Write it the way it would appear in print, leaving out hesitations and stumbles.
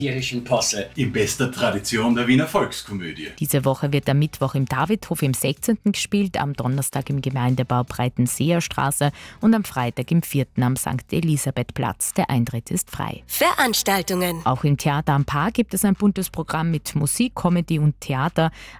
irischen Posse. In bester Tradition der Wiener Volkskomödie. Diese Woche wird am Mittwoch im Davidhof im 16. gespielt, am Donnerstag im Gemeindebau Breitenseerstraße und am Freitag im 4. am St. Elisabethplatz. Der Eintritt ist frei. Veranstaltungen. Auch im Theater am Paar gibt es ein buntes Programm mit Musik, Comedy und Theater.